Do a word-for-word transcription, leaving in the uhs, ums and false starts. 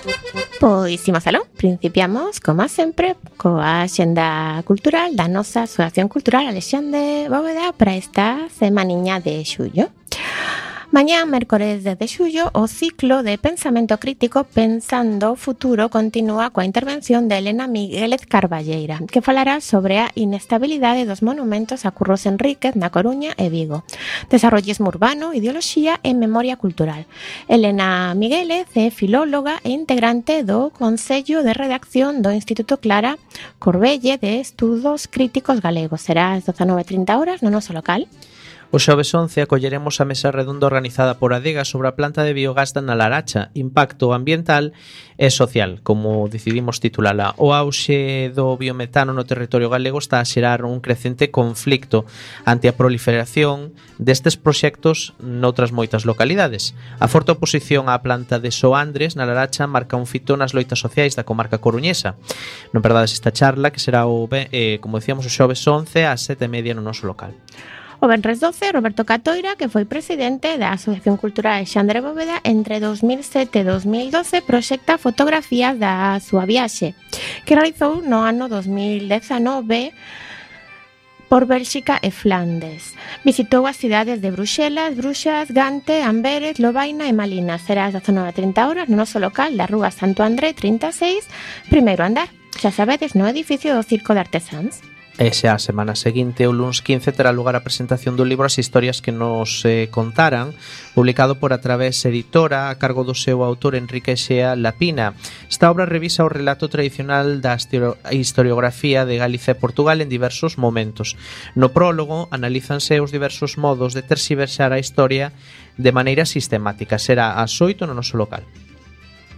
Pois imos aló, principiamos, como sempre, coa xenda cultural da nosa Asociación Cultural Alexandre Bóveda para esta semaniña de xullo. Mañá, mércores dez de xullo, o ciclo de pensamento crítico Pensando o Futuro continúa coa intervención de Elena Miguélez Carballeira, que falará sobre a inestabilidade dos monumentos a Curros Enríquez na Coruña e Vigo, desarrollismo urbano, ideoloxía e memoria cultural. Elena Miguélez é filóloga e integrante do Consello de Redacción do Instituto Clara Corbelle de Estudos Críticos Galegos. Será ás dezanove e trinta horas no noso local. O xoves once acolleremos a mesa redonda organizada por Adega sobre a planta de biogás da Nalaracha, impacto ambiental e social, como decidimos titulala. O auxe do biometano no territorio galego está a xerar un crecente conflicto ante a proliferación destes proxectos noutras moitas localidades. A forte oposición á planta de Soandres na Laracha marca un fito nas loitas sociais da comarca coruñesa. Non perdades esta charla, que será, o, eh, como decíamos, o xoves once ás sete e media no noso local. O venres doce, Roberto Catoira, que foi presidente da Asociación Cultural Alexandre Bóveda entre dos mil sete e dos mil doce, proxecta fotografías da súa viaxe, que realizou no ano dos mil dezanove por Bélxica e Flandes. Visitou as cidades de Bruxelas, Bruxas, Gante, Amberes, Lovaina e Malina. Será ás dezanove e trinta horas no noso local da Rúa Santo André trinta e seis, primeiro andar. Xa sabedes, no edificio do Circo de Artesáns. E xa a semana seguinte, o luns quince, terá lugar a presentación do libro As historias que nos eh, contaran, publicado por A Través Editora, a cargo do seu autor Enrique Xea Lapina. Esta obra revisa o relato tradicional da historiografía de Galicia e Portugal en diversos momentos. No prólogo, analízanse os diversos modos de terxiversar a historia de maneira sistemática. Será ás oito no noso local.